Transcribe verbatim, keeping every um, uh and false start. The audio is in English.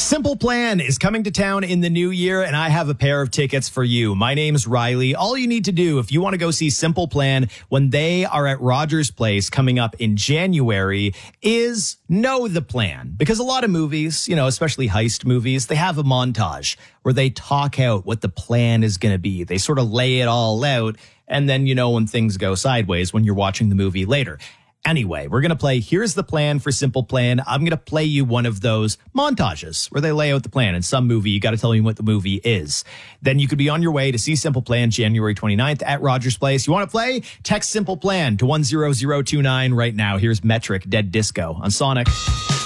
Simple Plan is coming to town in the new year, and I have a pair of tickets for you. My name's Riley. All you need to do if you want to go see Simple Plan when they are at Rogers Place coming up in January is know the plan. Because a lot of movies, you know, especially heist movies, they have a montage where they talk out what the plan is going to be. They sort of lay it all out, and then you know when things go sideways when you're watching the movie later. Anyway, we're going to play Here's the Plan for Simple Plan. I'm going to play you one of those montages where they lay out the plan. In some movie, you got to tell me what the movie is. Then you could be on your way to see Simple Plan January twenty-ninth at Rogers Place. You want to play? Text Simple Plan to one zero zero two nine right now. Here's Metric, Dead Disco on Sonic.